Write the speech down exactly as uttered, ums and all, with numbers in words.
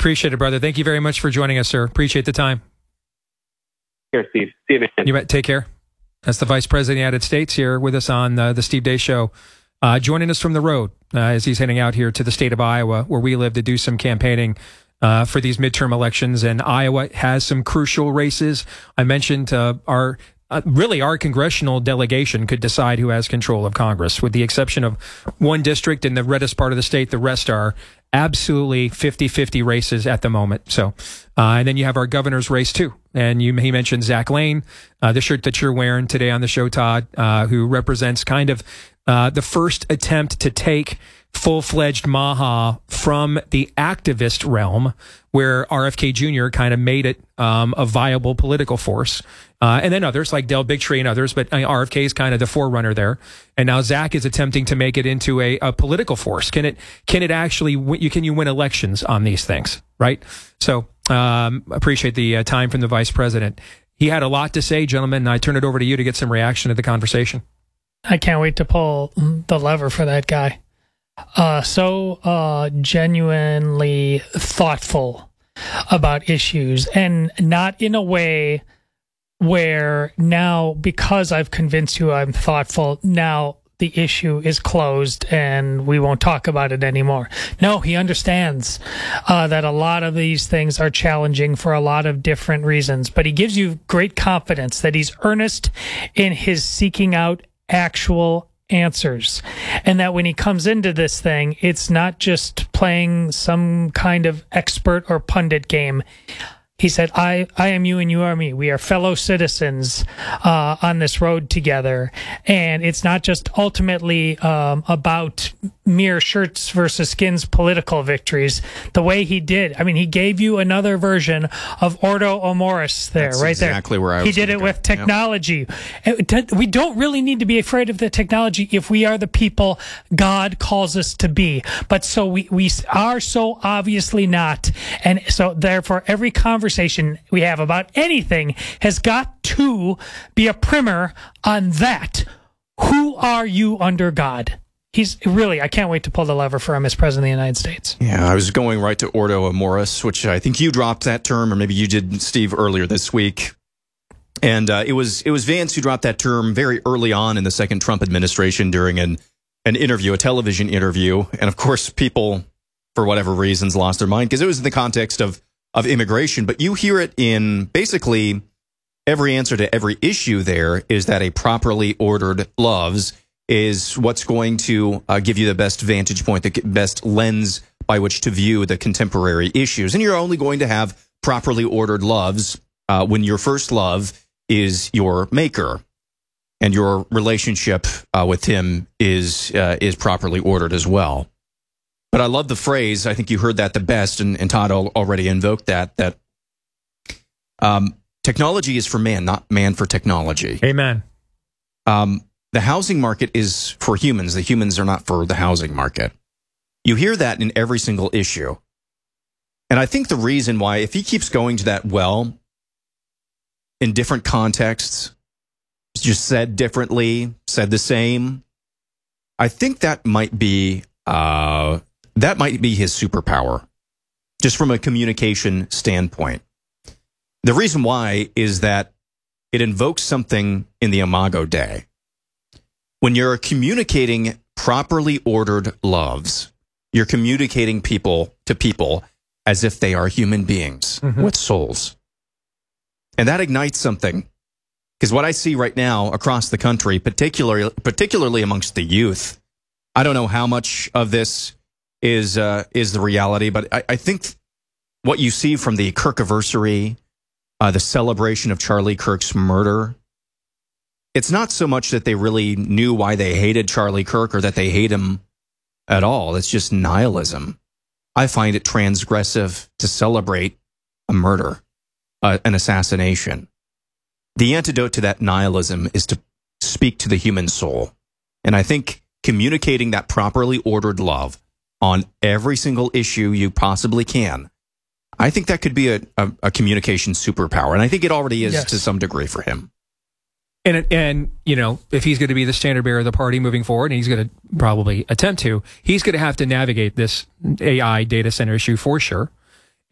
Appreciate it, brother. Thank you very much for joining us, sir. Appreciate the time. Here, Steve. See you, man. You bet. Take care. That's the Vice President of the United States here with us on uh, the Steve Deace Show, uh, joining us from the road uh, as he's heading out here to the state of Iowa, where we live, to do some campaigning uh, for these midterm elections. And Iowa has some crucial races. I mentioned uh, our uh, really our congressional delegation could decide who has control of Congress, with the exception of one district in the reddest part of the state. The rest are absolutely fifty-fifty races at the moment. So, uh, and then you have our governor's race too. And you, he mentioned Zach Lane, uh, the shirt that you're wearing today on the show, Todd, uh, who represents kind of uh, the first attempt to take full-fledged Maha from the activist realm, where R F K Junior kind of made it um, a viable political force. Uh, and then others like Del Bigtree and others, but uh, R F K is kind of the forerunner there. And now Zach is attempting to make it into a, a political force. Can it, can it actually, you can you win elections on these things, right? So um, appreciate the uh, time from the vice president. He had a lot to say, gentlemen, and I turn it over to you to get some reaction to the conversation. I can't wait to pull the lever for that guy. Uh, so uh, genuinely thoughtful about issues, and not in a way where now, because I've convinced you I'm thoughtful, now the issue is closed and we won't talk about it anymore. No, he understands uh, that a lot of these things are challenging for a lot of different reasons, but he gives you great confidence that he's earnest in his seeking out actual answers, and that when he comes into this thing, it's not just playing some kind of expert or pundit game. He said, I, I am you and you are me. We are fellow citizens uh, on this road together. And it's not just ultimately um, about mere shirts versus skins political victories. The way he did, I mean, he gave you another version of Ordo Amoris there, That's right exactly there. Exactly where I was He did it go. with technology. Yep. We don't really need to be afraid of the technology if we are the people God calls us to be. But so we, we are so obviously not. And so therefore, every conversation we have about anything has got to be a primer on that. Who are you under God? He's really, I can't wait to pull the lever for him as president of the United States. Yeah, I was going right to Ordo Amoris, which I think you dropped that term, or maybe you did, Steve, earlier this week. And uh, it was it was Vance who dropped that term very early on in the second Trump administration during an, an interview, a television interview. And of course, people, for whatever reasons, lost their mind because it was in the context of of immigration, but you hear it in basically every answer to every issue there is that a properly ordered loves is what's going to uh, give you the best vantage point, the best lens by which to view the contemporary issues. And you're only going to have properly ordered loves uh, when your first love is your maker and your relationship uh, with him is uh, is properly ordered as well. But I love the phrase, I think you heard that the best, and, and Todd already invoked that, that um, technology is for man, not man for technology. Amen. Um, the housing market is for humans. The humans are not for the housing market. You hear that in every single issue. And I think the reason why, if he keeps going to that well, in different contexts, just said differently, said the same, I think that might be... Uh, That might be his superpower, just from a communication standpoint. The reason why is that it invokes something in the Imago Dei. When you're communicating properly ordered loves, you're communicating people to people as if they are human beings mm-hmm. with souls. And that ignites something. Because what I see right now across the country, particularly, particularly amongst the youth, I don't know how much of this is uh, is the reality, but I, I think what you see from the Kirkiversary, uh, the celebration of Charlie Kirk's murder, it's not so much that they really knew why they hated Charlie Kirk or that they hate him at all. It's just nihilism. I find it transgressive to celebrate a murder, uh, an assassination. The antidote to that nihilism is to speak to the human soul. And I think communicating that properly ordered love on every single issue you possibly can, I think that could be a, a, a communication superpower. And I think it already is yes. to some degree for him. And, and you know, if he's going to be the standard bearer of the party moving forward, and he's going to probably attempt to, he's going to have to navigate this A I data center issue for sure.